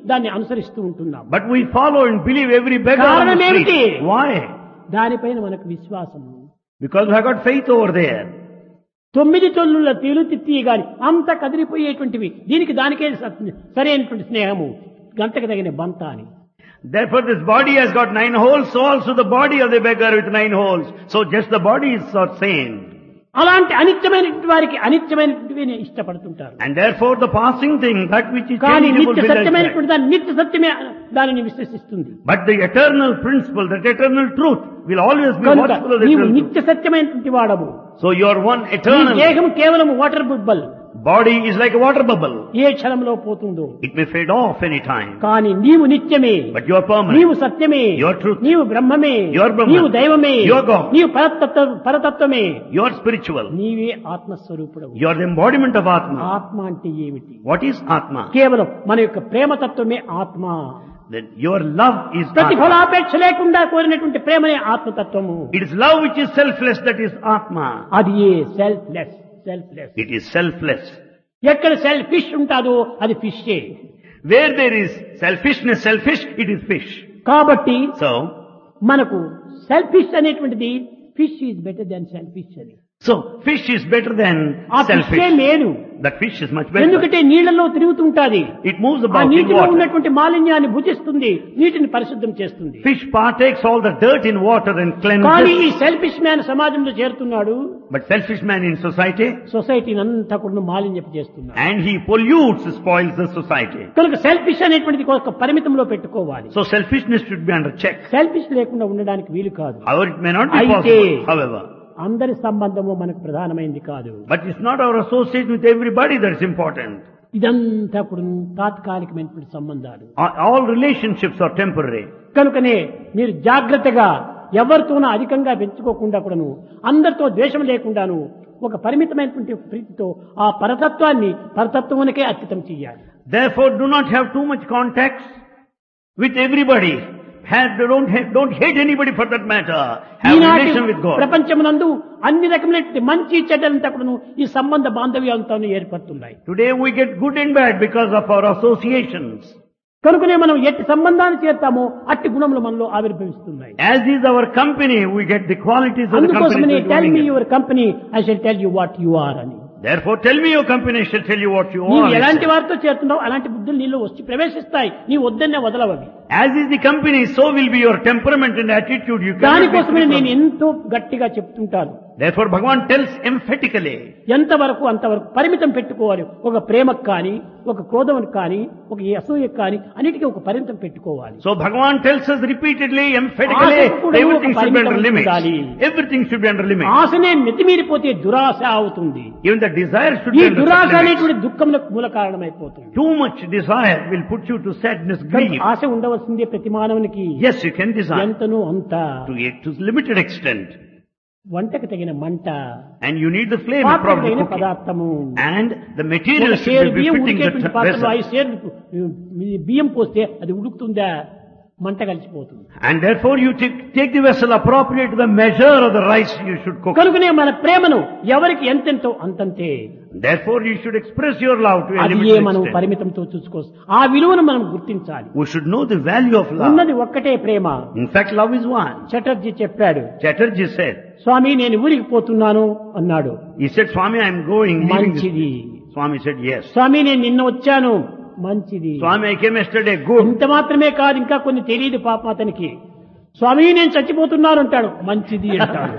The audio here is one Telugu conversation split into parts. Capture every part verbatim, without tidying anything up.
దాన్ని అనుసరిస్తూ ఉంటున్నాం. But we follow and believe every beggar on the కారణం ఏమిటి? street. Why? దానిపైన మనకు విశ్వాసము. Because we have got faith over there. తొమ్మిది తొల్లుల తీలుతిత్తి గాని అంత కదిలిపోయేటువంటివి దీనికి దానికే స- సరైనటువంటి స్నేహము గంటకు తగిన బంత అని. Therefore this body has got nine holes, so also the body of the beggar with nine holes. So just the body is not same. అలాంటి అనిత్యమైనటువంటి వారికి అనిత్యమైనటువంటివి ఇష్టపడుతుంటారు. And therefore the passing thing, that which is కానీ changeable, నిత్య will attract. సత్యమైనటువంటి దాన్ని నిత్య సత్యమే దానిని విశ్వసిస్తుంది. But the eternal principle, that eternal truth, will always be కనుక watchful of the నీవు eternal truth. నిత్య సత్యమైనటువంటి వాడవు. So you are one ఈ eternal. దేహం కేవలం water బుబ్బల్, Body is like a water bubble. ఏ క్షణంలో పోతుందో. It may fade off any time. కానీ నీవు నిత్యమే, But you are permanent. నీవు సత్యమే, You are truth. నీవు బ్రహ్మమే, You are Brahman. నీవు దైవమే, You are God. నీవు పరతత్వ పరతత్వమే, You are spiritual. నీవే ఆత్మస్వరూపుడవు. You are the embodiment of Atma. ఆత్మ అంటే ఏమిటి? What is Atma? కేవలం మన యొక్క ప్రేమతత్వమే ఆత్మ. That your love is Atma. ప్రతిఫలాపేక్ష లేకుండా కోరినటువంటి ప్రేమనే ఆత్మతత్వము. It is love which is selfless, that is Atma. అది ఏ selfless selfless. It is selfless. ఎక్కడ సెల్ఫ్ ఫిష్ ఉంటుందో అది ఫిషే. Where there is selfishness, selfish, it is fish. కాబట్టి So, మనకు సెల్ఫిష్ అనేటువంటిది fish is better than selfish అని. so fish is better than ఆ ఫిషే selfish. మేలు. That fish is much better. ఎందుకంటే నీళ్లలో తిరుగుతుంటాది. It moves ఆ about in నీటిలో water. ఉన్నటువంటి మాలిన్యాన్ని భుజిస్తుంది, నీటిని పరిశుద్ధం చేస్తుంది. Fish partakes all the dirt in water and కానీ ఈ cleanses. సెల్ఫిష్ మ్యాన్ సమాజంలో చేరుతున్నాడు, But selfish man in society, సొసైటీని అంతా కూడా మాలిన్యపు చేస్తున్నాడు. and he pollutes, spoils the society. కనుక సెల్ఫిష్ అనేటువంటిది ఒక పరిమితంలో పెట్టుకోవాలి. So selfishness should be under check. Selfish లేకుండా ఉండడానికి వీలు కాదు. However, it may not be అయితే possible, however. అందరి సంబంధము మనకు ప్రధానమైంది కాదు. But it's not our association with everybody that's important. ఇదంతా కూడా తాత్కాలికమైనటువంటి సంబంధాలు. All all relationships are temporary. కనుకనే మీరు జాగ్రత్తగా ఎవరితోనూ అధికంగా పెంచుకోకుండా కూడాను, అందరితో ద్వేషం లేకుండాను ఒక పరిమితమైనటువంటి ప్రీతితో ఆ పరతత్వాన్ని పరతత్వానికే అర్పితం చేయాలి. Therefore, do not have too much contacts with everybody. Have, don't, have, don't hate anybody for that matter. Have ఈనాటి relation with God. ప్రపంచమునందు అన్ని రకమైనటువంటి మంచి చెడ్డలంతా కూడాను ఈ సంబంధ బాంధవ్యాలతో ఏర్పడుతున్నాయి. Today we get good and bad because of our associations. కనుకనే మనం ఎట్టి సంబంధాన్ని చేస్తామో అట్టి గుణములు మనలో ఆవిర్భవిస్తున్నాయి. As is our company, we get the qualities of the company. అందుకోసమనే that we tell me get. Your company, I shall tell you what you are అని. Therefore, tell me your company, I shall tell you what you నీవు are. ఎలాంటి వారితో చేరుతున్నావు అలాంటి బుద్ధులు నీలో వచ్చి ప్రవేశిస్తాయి. నీ వద్దన్నే వదలవవి. As is the company, so will be your temperament and attitude. You cannot be దానికోసమే free నేను from. ఎంతో గట్టిగా చెప్తుంటాను. Therefore, Bhagavan tells emphatically. ఎంతవరకు అంతవరకు పరిమితం పెట్టుకోవాలి. ఒక ప్రేమకు కానీ, ఒక క్రోధముకు కానీ, ఒక అసూయకు కానీ అన్నిటికీ ఒక పరిమితం పెట్టుకోవాలి. So Bhagavan tells us repeatedly, emphatically, ఆశకు కూడా everything ఒక should be under పరిమితం limits. ఉండాలి. Everything should be under limits. ఆశనే మితిమీరిపోతే దురాశ అవుతుంది. Even the desire should ఈ be under దురాశ certain limits. అనేటువంటి దుఃఖములకు మూల కారణమైపోతుంది. Too much desire will put you to sadness, grief. ఆశ ఉండవలసిందే ప్రతి మానవునికి. Yes, you can desire ఎంతనూ అంత to a to limited extent. వంటకు తగిన మంట, And you need the flame పాత్రకు probably తగిన cooking. పదార్థము. And the ఒక material సేరు should be బియ్యం fitting ఉడికేటువంటి the పాత్రలో ఐదు vessel. సేర్లు బియ్యం పోస్తే అది ఉడుకుతుందా? మంట కలిసిపోతుంది. And therefore you take, take the vessel appropriate to the measure of the rice you should cook. కనుకనే మన ప్రేమను ఎవరికి ఎంతెంతో అంతంతే. Therefore you should express your love to a అది ఏ limited మనం extent. పరిమితంతో చూసుకోవచ్చు. ఆ విలువను మనం గుర్తించాలి. We should know the value of love. ఉన్నది ఒక్కటే ప్రేమ. In fact, love is one. Chatterjee చెప్పాడు, Chatterjee said, స్వామి నేను ఊరికి పోతున్నాను అన్నాడు. he said, Swami, I am going. leaving this. మంచిది. Swami said, yes. స్వామి నేను నిన్న వచ్చాను. మంచిది. Swami, I came yesterday. Good. ఇంత మాత్రమే కాదు, ఇంకా కొన్ని తెలియదు పాపం అతనికి. స్వామి నేను చచ్చిపోతున్నాను అంటాడు. మంచిది అంటాడు.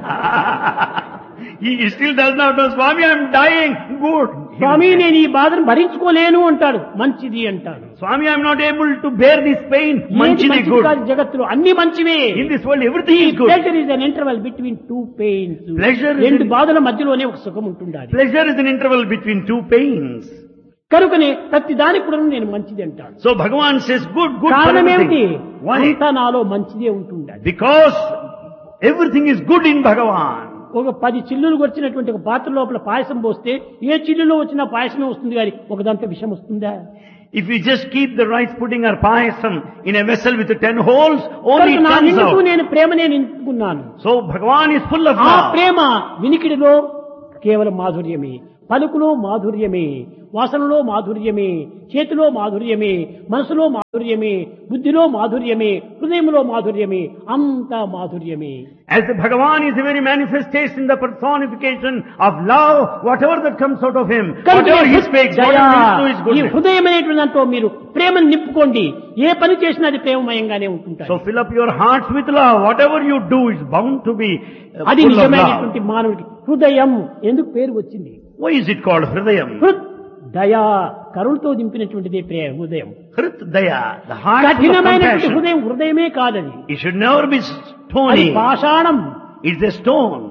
he, he still does not know, Swami, I am dying. Good. స్వామి నేను ఈ బాధను భరించుకోలేను అంటాడు. మంచిది అంటాడు. Swami, I am not able to bear this pain. ఏది Manchidi, మంచిది good. కాదు జగత్తులో అన్ని మంచివే. In this world, everything is good. Pleasure is an interval between two pains. Pleasure is రెండు an- బాధల మధ్యలోనే ఒక సుఖం ఉంటుండాలి. Pleasure is an interval between two pains. కనుకనే ప్రతి దానికి కూడా నేను మంచిది అంటాడు. So Bhagavan says, good, good for కారణం ఏమిటి? everything. Why? అంతా నాలో మంచిదే ఉంటుండాలి. Because everything is good in Bhagavan. ఒక పది చిల్లులు వచ్చినటువంటి ఒక పాత్ర లోపల పాయసం పోస్తే ఏ చిల్లులో వచ్చినా పాయసమే వస్తుంది కానీ ఒక దాంట్లో విషం వస్తుందా? If we just keep the rice pudding or payasam in a vessel with the ten holes, only కనుక it నా comes నిండుకు out. నేను ప్రేమనే నింపుకున్నాను. So Bhagavan is full of ఆ love. ప్రేమ వినికిడిలో కేవలం మాధుర్యమే, పలుకులో మాధుర్యమే, వాసనలో మాధుర్యమే, చేతిలో మాధుర్యమే, మనసులో మాధుర్యమే, బుద్ధిలో మాధుర్యమే, హృదయంలో మాధుర్యమే, అంతా మాధుర్యమే. As the Bhagavan is the very manifestation, the personification of love, whatever that comes out of him, whatever he speaks, whatever he do is ఈ goodness. హృదయం అనేటువంటి దాంట్లో మీరు ప్రేమను నింపుకోండి, ఏ పని చేసినా అది ప్రేమమయంగానే ఉంటుంటాయి. So fill up your hearts with love. Whatever you do is bound to be uh, అది full of నిజమైనటువంటి love. మానవుడికి హృదయం ఎందుకు పేరు వచ్చింది? Why is it called Hridayam? హృద్ దయా, కరుణతో దింపినటువంటిది ప్రేమ హృదయం. Hrit Daya, the heart full of కఠినమైనటువంటి compassion. హృదయం హృదయమే కాదది, It should never be అది stony. పాషాణం, It's a stone.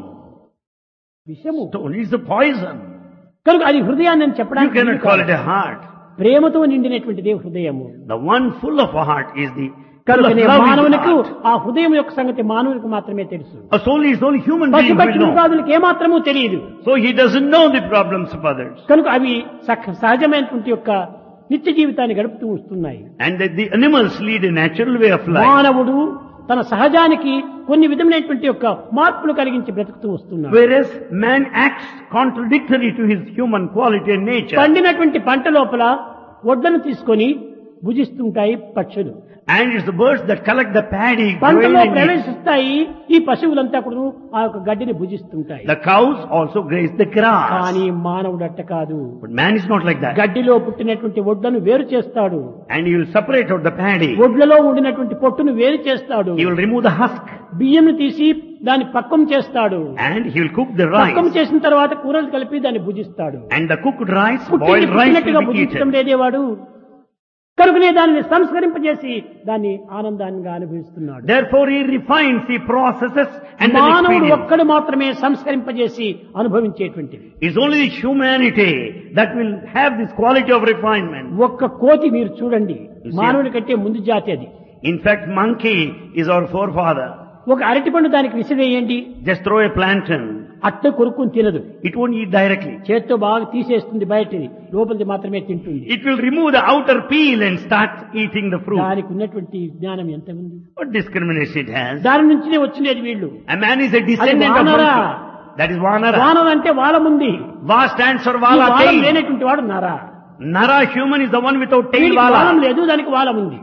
విషము. Stone is the poison. కనుక అది హృదయాన్ని అని You చెప్పడానికి cannot వీలు call కాదు. it a heart. ప్రేమతో నిండినటువంటిదే హృదయము. The one full of a heart is the full of కనుకనే love is the మానవునికి heart. ఆ హృదయం యొక్క సంగతి మానవునికి మాత్రమే తెలుసు. A soul is only human being పశుపక్షి will know. మృగాదులకు ఏమాత్రము తెలియదు. So he doesn't know the problems of others. కనుక అవి సహ- సహజమైనటువంటి యొక్క నిత్య జీవితాన్ని గడుపుతూ వస్తున్నాయి. And the, the animals lead a natural way of life. మానవుడు తన సహజానికి కొన్ని విధమైనటువంటి యొక్క మార్పులు కలిగించి బ్రతుకుతూ వస్తున్నాడు. Whereas man acts contradictory to his human quality and nature. పండినటువంటి పంట లోపల ఒడ్లను తీసుకొని భుజిస్తుంటాయి పక్షులు. And it's the birds that collect the paddy, పంటలో grain and eat. ప్రవేశిస్తాయి, ఈ పశువులంతా కూడా ఆ యొక్క గడ్డిని భుజిస్తుంటాయి. The cows also graze the grass. కానీ మానవుడు అట్ట కాదు. But man is not like that. గడ్డిలో పుట్టినటువంటి ఒడ్లను వేరు చేస్తాడు, And he will separate out the paddy. ఒడ్లలో ఉండినటువంటి పొట్టును వేరు చేస్తాడు, He will remove the husk. బియ్యంను తీసి దాన్ని పక్వం చేస్తాడు, And he will cook the పక్వం rice. చేసిన తర్వాత కూరలు కలిపి దాన్ని భుజిస్తాడు. And the cooked rice, పుట్టింది boiled rice పుట్టినట్టుగా will be భుజించడం eaten. లేదేవాడు. కనుకనే దానిని సంస్కరింపజేసి దాన్ని ఆనందాన్ని అనుభవిస్తున్నాడు. Therefore he refines, he processes and then మానవుడు experiences. ఒక్కడు మాత్రమే సంస్కరింపజేసి అనుభవించేటువంటిది. It's only the humanity that will have this quality of refinement. ఒక్క కోతి మీరు చూడండి, You see- మానవుని కంటే ముందు జాతి అది. In fact, monkey is our forefather. ఒక అరటిపండు దానికి విసిరేయండి, Just throw a plantain. అట్టే కొరుక్కుని తినదు, It won't eat directly. చేత్తో బాగా తీసేస్తుంది, బయటిది లోపలిది మాత్రమే తింటుంది. It will remove the outer peel and start eating the fruit. దానికి ఉన్నటువంటి జ్ఞానం ఎంత ఉంది? What discrimination it has. దాని నుంచినే వచ్చినది వీళ్ళు. A man is a descendant of వానరా. monkey. That is Vanara. వానం అంటే వాళ్ళముంది, Va stands for Vala వాలం tail. లేనటువంటి వాడు నరా. Nara human is the one without tail వీడికి వాలం Vala. లేదు, దానికి వాలం ఉంది.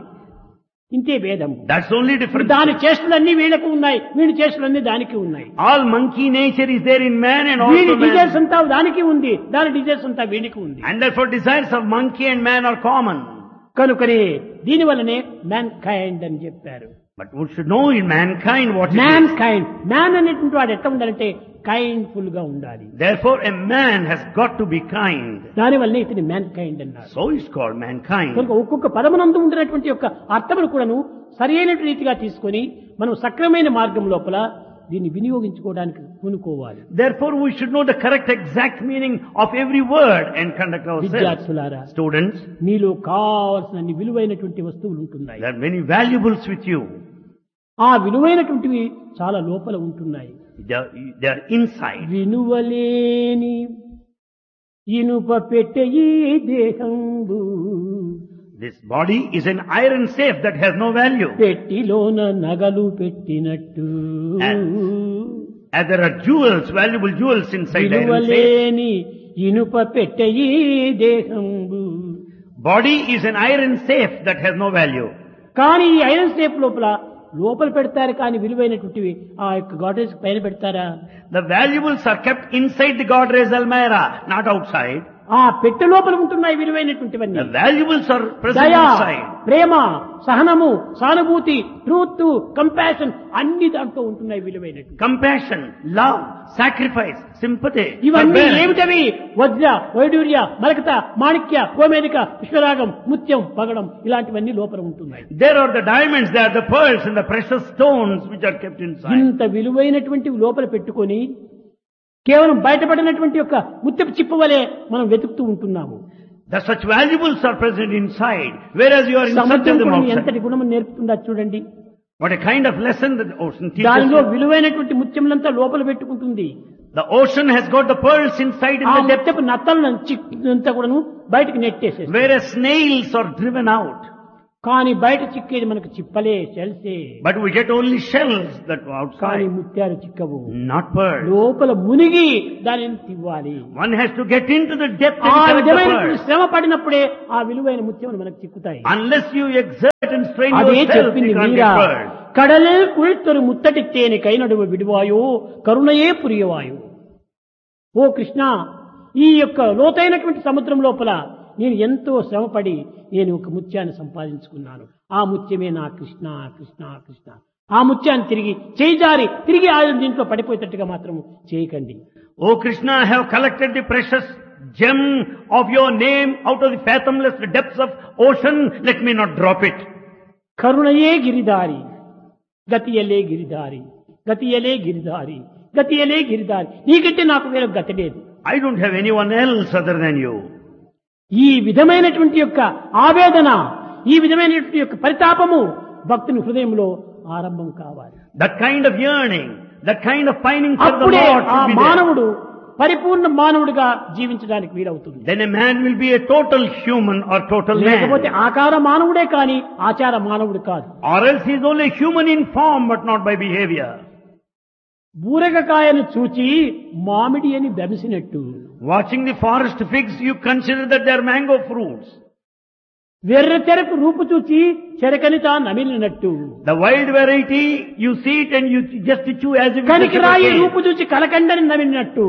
ఇంతే భేదం. That's the only difference. దాని చేష్టలన్నీ వీళ్ళకు ఉన్నాయి, వీడి చేష్టలన్నీ దానికి ఉన్నాయి. All monkey nature is there in man and వీడి also డిజైర్స్ man. అంతా దానికి ఉంది, దాని డిజైర్స్ అంతా వీడికి ఉంది. And therefore desires of monkey and man are common. కనుకనే దీని వల్లనే మ్యాన్ కైండ్ అని చెప్పారు. But we should know in mankind what it man is. Kind, man అనేటువంటి వాడు ఎట్లా ఉండాలంటే కైండ్ఫుల్ గా ఉండాలి. Therefore a man has got to be kind. దాని వల్లనే ఇతని మ్యాన్ కైండ్ అన్నారు. So it's called mankind. కనుక ఒక్కొక్క పదమునందు ఉండినటువంటి యొక్క అర్థమును కూడాను సరి అయిన రీతిగా తీసుకొని మనం సక్రమైన మార్గం లోపల దీన్ని వినియోగించుకోవడానికి పూనుకోవాలి. Therefore we should know the correct exact meaning of every word and conduct ourselves. విద్యార్థులారా, Students, మీలో కావాల్సిన విలువైనటువంటి వస్తువులు ఉంటున్నాయి. there are many valuables with you. ఆ విలువైనటువంటివి చాలా లోపల ఉంటున్నాయి. They are, they are inside. వినువలేని ఇనుప పెట్టె ఈ దేహంబు, This body is an iron safe that has no value. పెట్టిలోన నగలు పెట్టినట్టు As there are jewels, valuable jewels inside the iron safe. విలువలేని ఇనుప పెట్టె ఈ దేహంబు. Body is an iron safe that has no value. కానీ ఈ ఐరన్ సేఫ్ లోపల లోపల పెడతారు, కానీ విలువైనటువంటివి ఆ యొక్క గాడ్రేజ్ పైన పెడతారా? The valuables are kept inside the Godrej Almira, not outside. ఆ పెట్టె లోపల ఉంటున్నాయి విలువైనటువంటివన్నీ. The valuables are present దయ, inside. ప్రేమ, సహనము, సానుభూతి, ట్రూత్, కంపాషన్ అన్ని దాంట్లో ఉంటున్నాయి విలువైనటువంటి. Compassion, love, sacrifice, sympathy. ఇవన్నీ forbearance. ఏమిటవి? వజ్ర, వైడూర్య, మరకత, మాణిక్య, గోమేదిక, విశ్వరాగం, ముత్యం, పగడం ఇలాంటివన్నీ లోపల ఉంటున్నాయి. There are the diamonds, there are the pearls and the precious stones which are kept inside. ఇంత విలువైనటువంటివి లోపల పెట్టుకొని కేవలం బయటపడినటువంటి యొక్క ముత్యపు చిప్పు వలె మనం వెతుకుతూ ఉంటున్నాము. That such valuables are present inside, whereas you are in search సముద్రం of them కూడా outside. ఎంతటి గుణం నేర్పుతుందా చూడండి. What a kind of lesson the ocean teaches దానిలో you. విలువైనటువంటి ముత్యములంతా లోపల పెట్టుకుంటుంది. The ocean has got the pearls inside in ఆ the depth, ముత్యపు నత్తలను అంతా కూడాను బయటకు నెట్టేసేస్తుంది. whereas snails are driven out. కానీ బయట చిక్కేది మనకు చిప్పలే, షెల్సే. But we get only shells that are కానీ outside, ముత్యాలు చిక్కవు. not pearls. లోపల మునిగి దానిని తివ్వాలి. One has to get into the depth ఆ and collect the విధమైన pearls. శ్రమ పడినప్పుడే ఆ విలువైన ముత్యములు మనకు చిక్కుతాయి. Unless you exert and strain అదే yourself, చెప్పింది you can't Meera. get pearls. కడలే కుళ్ళిత్తరు ముత్తటిత్తేని కైనడువ విడివాయో కరుణయే పురియవాయో. ఓ కృష్ణ, ఈ యొక్క లోతైనటువంటి సముద్రం లోపల నేను ఎంతో శ్రమపడి నేను ఒక ముత్యాన్ని సంపాదించుకున్నాను. ఆ ముత్యమే నా కృష్ణ కృష్ణ కృష్ణ. ఆ ముత్యాన్ని తిరిగి చేజారి తిరిగి ఆయన దీంట్లో పడిపోయేటట్టుగా మాత్రం చేయకండి. O Krishna, I have collected the precious gem of your name out of the fathomless depths of ocean. Let me not drop it. కరుణయే Giridhari గతియలే Giridhari గతియలే Giridhari గతియలే Giridhari. నీకంటే నాకు వేరే గతి లేదు. I don't have anyone else other than you. ఈ విధమైనటువంటి యొక్క ఆవేదన, ఈ విధమైనటువంటి యొక్క పరితాపము భక్తుని హృదయంలో ఆరంభం కావాలి. That kind of yearning, that kind of pining for the అప్పుడే Lord ఆ should be there. మానవుడు పరిపూర్ణ మానవుడిగా జీవించడానికి వీలవుతుంది. Then a man will be a total human or total లేకపోతే man. ఆకార మానవుడే కాని ఆచార మానవుడు కాదు. Or else he is only human in form but not by behavior. బూరగకాయను చూచి మామిడి అని భ్రమిసినట్టు, Watching the forest figs, you consider that they are mango fruits. వెర్ర చెరకు రూపు చూచి చెరకని తా నమిలినట్టు, The wild variety, you see it and you just chew as if it is a కనికిరాయి sugar cane. రూపు చూచి కలకండని నమిలినట్టు,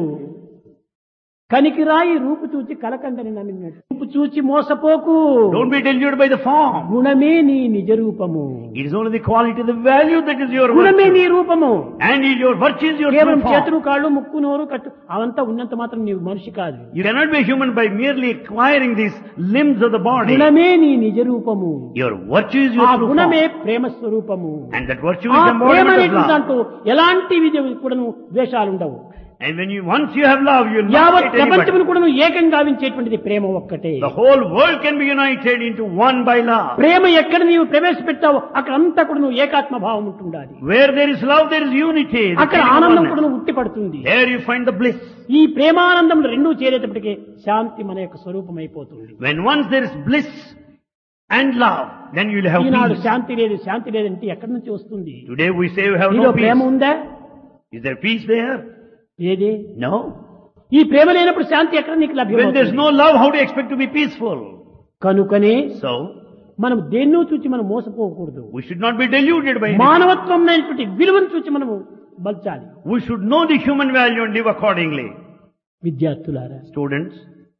కనికిరాయి రూపు చూచి కలకండని నమిలినట్టు. రూపు చూచి మోసపోకు, Don't be deluded by the form. గుణమే నీ నిజ రూపము. It is only the quality, the value that is your గుణమే నీ virtue. రూపము. And is your virtue is your కేవలం true చేతులు form. కాళ్ళు ముక్కు నోరు కట్టు అవంతా ఉన్నంత మాత్రం నీవు మనిషి కాదు. You cannot be human by merely acquiring these limbs of the body. గుణమే నీ నిజ రూపము. Your virtue is ఆ your true గుణమే form. ప్రేమ స్వరూపము. And that virtue ఆ is ప్రేమ embodiment of అనేటువంటి love. దాంట్లో ఎలాంటి విధ కూడాను ద్వేషాలు ఉండవు. And when you, once you have love, you will not యావత్ hate anybody. ప్రపంచమును కూడాను ఏకంగా గావించేటువంటిది ప్రేమ ఒక్కటే. The whole world can be united into one by love. ప్రేమ ఎక్కడ నీవు ప్రవేశపెట్టావో అక్కడ అంతా కూడా నువ్వు ఏకాత్మ భావం ఉంటుండాలి. Where there is love, there is unity. The అక్కడ feeling of ఆనందం oneness. కూడా నువ్వు ఉట్టి పడుతుంది. There you find the bliss. ఈ ప్రేమానందములు రెండూ చేరేటప్పటికే శాంతి మన యొక్క స్వరూపం అయిపోతుంది. When once there is bliss and love, then you will have Eenadu peace. శాంతి లేదు శాంతి లేదంటే ఎక్కడి నుంచి వస్తుంది? Today we say we have నీలో no ప్రేమ peace. ఉందా? Is there peace there? ఏది? No. ఈ ప్రేమ లేనప్పుడు శాంతి ఎక్కడ నీకు When there is లభ్యం? no love, how do you expect to be peaceful? కనుకనే So, మనం దేన్నో చూచి మనం మోసపోకూడదు. we should not be deluded by anything. మానవత్వం అనేటువంటి విలువను చూచి మనము బల్చాలి. We should know the human value and live accordingly. విద్యార్థులారా, Students,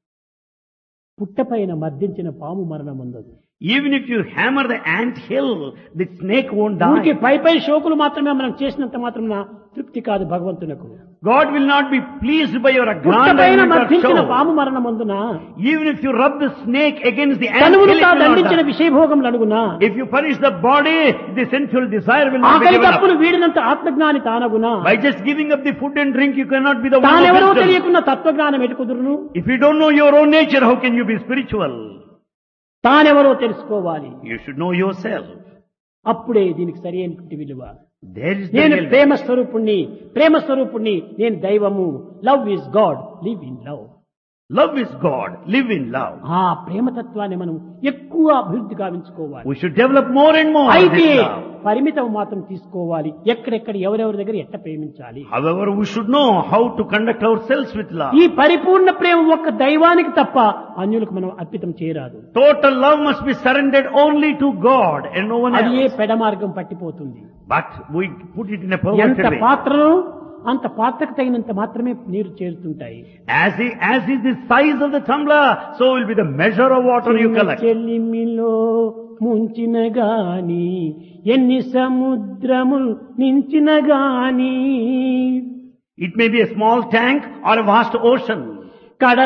పుట్టపైన మర్దించిన పాము మరణం ఉండదు. even if you hammer the ant hill, the snake won't ఊరికి die. పై పై షోకులు మాత్రమే మనం చేసినంత మాత్రం తృప్తి కాదు భగవంతునకు. God will not be pleased by your పుట్టపైన aggrandizement or మర్దించిన show. పాము మరణం అందున Even if you rub the snake against the ant తనువును hill, it తా will not దండించిన die. విషయభోగం అడుగునా, If you punish the body, the sensual desire will not be ఆకలి given తప్పులు up. వీడినంత ఆత్మజ్ఞాని తానగునా, By just giving up the food and drink, you cannot be the one of తానెవరో wisdom. తెలియకున్న తత్వజ్ఞానం ఎటు కుదురును? If you don't know your own nature, how can you be spiritual? తానెవరో తెలుసుకోవాలి. You should know yourself. అప్పుడే దీనికి సరి అయినటువంటి విలువ. There is the నేను real- ప్రేమ స్వరూపుణ్ణి, ప్రేమ స్వరూపుణ్ణి, నేను దైవము. Love is God, live in love. Love is God. Live in love. ఆ ప్రేమతత్వాన్ని మనం ఎక్కువ అభివృద్ధి గావించుకోవాలి. We should develop more and more అయితే this love. పరిమితం మాత్రం తీసుకోవాలి. ఎక్కడెక్కడ ఎవరెవరి దగ్గర ఎట్ట ప్రేమించాలి. However, we should know how to conduct ourselves with love. ఈ పరిపూర్ణ ప్రేమ ఒక్క దైవానికి తప్ప అన్యులకు మనం అర్పితం చేయరాదు. Total love must be surrendered only to God and no one అది ఏ else. పెడ మార్గం పట్టిపోతుంది. But we put it in a ఎంత perverted way. పాత్రను అంత పాత్రకు తగినంత మాత్రమే నీరు చేరుతుంటాయి. As, the, as is the size of the tumbler, so will be the measure of water you collect. చెల్లిమిలో ముంచిన గాని ఎన్ని సముద్రములు నించిన గాని, It may be a small tank or a vast ocean. కడ